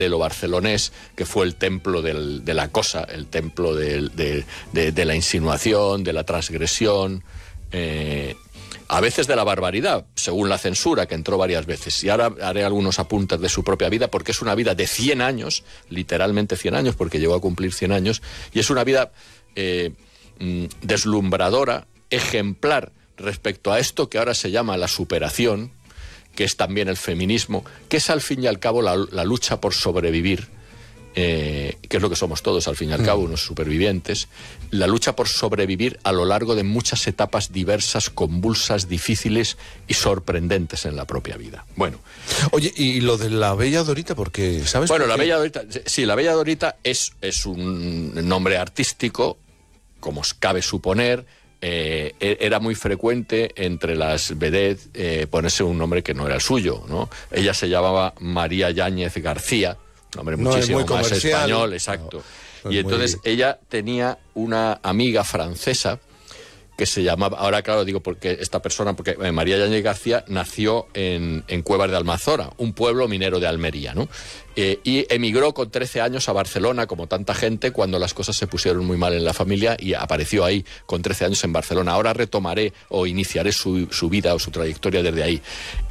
barcelonés, que fue el templo de la cosa, el templo de la insinuación, de la transgresión, a veces de la barbaridad, según la censura, que entró varias veces. Y ahora haré algunos apuntes de su propia vida, porque es una vida de 100 años, literalmente 100 años, porque llegó a cumplir 100 años, y es una vida deslumbradora, ejemplar, respecto a esto que ahora se llama la superación, que es también el feminismo, que es al fin y al cabo la lucha por sobrevivir, que es lo que somos todos al fin y al cabo, unos supervivientes, la lucha por sobrevivir a lo largo de muchas etapas diversas, convulsas, difíciles y sorprendentes en la propia vida. Bueno. Oye, ¿y lo de la Bella Dorita? Porque, ¿sabes? Bueno, la Bella Dorita, sí, la Bella Dorita es un nombre artístico, como cabe suponer. Era muy frecuente entre las vedettes ponerse un nombre que no era el suyo, ¿no? Ella se llamaba María Yáñez García, un nombre muchísimo más español, exacto. No, y entonces ella tenía una amiga francesa que se llamaba, ahora claro digo porque María Yáñez García nació en Cuevas de Almazora, un pueblo minero de Almería, ¿no? Y emigró con 13 años a Barcelona, como tanta gente, cuando las cosas se pusieron muy mal en la familia, y apareció ahí con 13 años en Barcelona. Ahora retomaré o iniciaré su vida o su trayectoria desde ahí.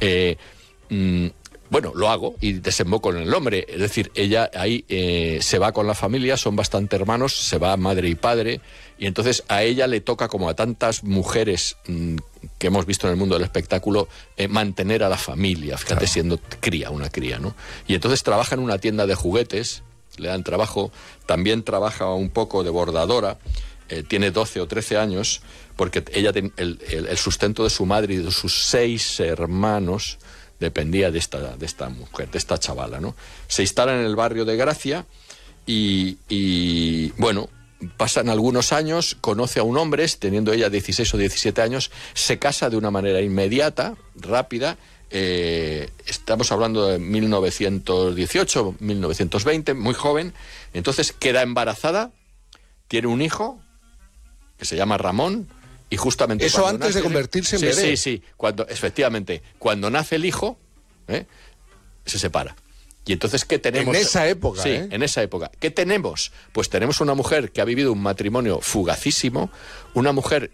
Bueno, lo hago y desemboco en el nombre. Es decir, ella ahí se va con la familia, son bastante hermanos, se va madre y padre, y entonces a ella le toca, como a tantas mujeres que hemos visto en el mundo del espectáculo, mantener a la familia, fíjate, claro, siendo una cría, ¿no? Y entonces trabaja en una tienda de juguetes, le dan trabajo, también trabaja un poco de bordadora, tiene 12 o 13 años, porque ella el sustento de su madre y de sus 6 hermanos dependía de esta mujer, de esta chavala, ¿no? Se instala en el barrio de Gracia y bueno, pasan algunos años, conoce a un hombre, teniendo ella 16 o 17 años, se casa de una manera inmediata, rápida. Estamos hablando de 1918, 1920, muy joven. Entonces queda embarazada, tiene un hijo que se llama Ramón. Y justamente eso antes de convertirse en bebé. Sí. Efectivamente, cuando nace el hijo, se separa. Y entonces, ¿qué tenemos? En esa época, Sí, en esa época. ¿Qué tenemos? Pues tenemos una mujer que ha vivido un matrimonio fugacísimo, una mujer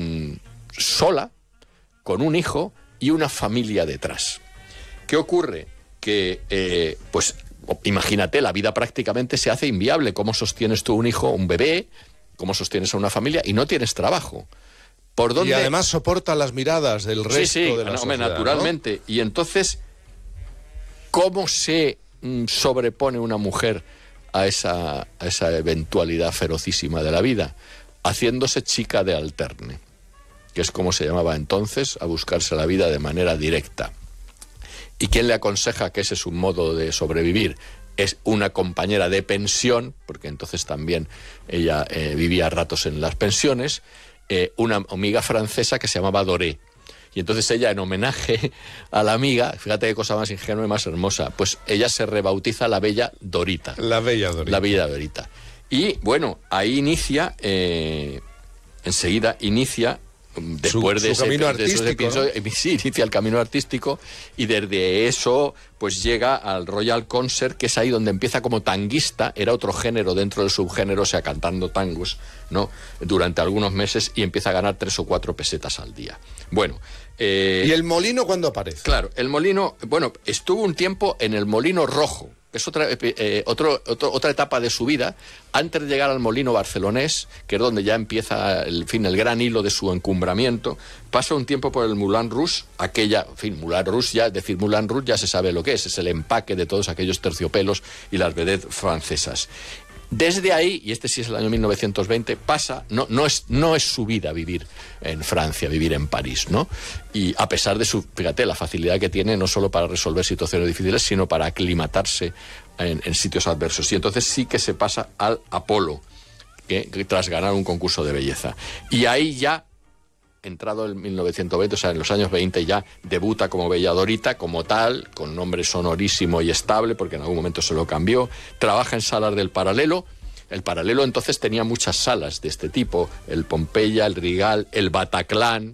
sola, con un hijo y una familia detrás. ¿Qué ocurre? Que, pues, imagínate, la vida prácticamente se hace inviable. ¿Cómo sostienes tú un hijo, un bebé? ¿Cómo sostienes a una familia? Y no tienes trabajo. ¿Por dónde? Y además soporta las miradas del resto de la sociedad, naturalmente, ¿no? Y entonces, ¿cómo se sobrepone una mujer a esa eventualidad ferocísima de la vida? Haciéndose chica de alterne, que es como se llamaba entonces, a buscarse la vida de manera directa. ¿Y quién le aconseja que ese es un modo de sobrevivir? Es una compañera de pensión, porque entonces también ella vivía a ratos en las pensiones, una amiga francesa que se llamaba Doré. Y entonces ella, en homenaje a la amiga, fíjate qué cosa más ingenua y más hermosa, pues ella se rebautiza la Bella Dorita. La Bella Dorita. La Bella Dorita. Y bueno, ahí inicia, enseguida inicia, después de ese camino artístico, ¿no? Sí, inicia el camino artístico, y desde eso pues llega al Royal Concert, que es ahí donde empieza como tanguista, era otro género dentro del subgénero, o sea, cantando tangos, ¿no? Durante algunos meses, y empieza a ganar 3 o 4 pesetas al día. Bueno. ¿Y el Molino cuándo aparece? Claro, el Molino, bueno, estuvo un tiempo en el Molino Rojo, que es otra etapa de su vida, antes de llegar al Molino barcelonés, que es donde ya empieza el gran hilo de su encumbramiento. Pasa un tiempo por el Moulin Rouge, Moulin Rouge ya se sabe lo que es el empaque de todos aquellos terciopelos y las vedettes francesas. Desde ahí, y este sí es el año 1920, pasa, no es su vida vivir en Francia, vivir en París, ¿no? Y a pesar de fíjate, la facilidad que tiene no solo para resolver situaciones difíciles, sino para aclimatarse en sitios adversos. Y entonces sí que se pasa al Apolo, que tras ganar un concurso de belleza. Y ahí ya, entrado en 1920, o sea, en los años 20, ya debuta como Bella Dorita, como tal, con nombre sonorísimo y estable, porque en algún momento se lo cambió. Trabaja en salas del Paralelo. El Paralelo entonces tenía muchas salas de este tipo, el Pompeya, el Rigal, el Bataclan,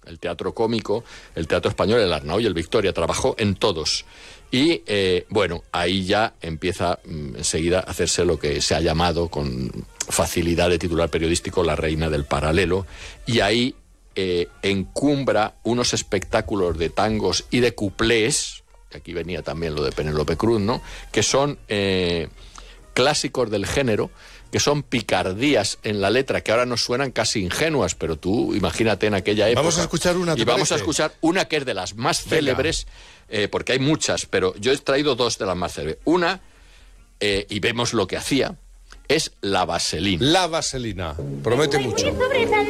el teatro cómico, el teatro español, el Arnau y el Victoria, trabajó en todos. Y, bueno, ahí ya empieza enseguida a hacerse lo que se ha llamado con facilidad de titular periodístico la reina del paralelo, y ahí encumbra unos espectáculos de tangos y de cuplés, que aquí venía también lo de Penélope Cruz, ¿no?, que son clásicos del género, que son picardías en la letra que ahora nos suenan casi ingenuas, pero tú imagínate en aquella época. Vamos a escuchar una, y vamos a escuchar una que es de las más célebres, porque hay muchas, pero yo he traído dos de las más célebres. Una, y vemos lo que hacía, es La Vaselina. La Vaselina, promete mucho.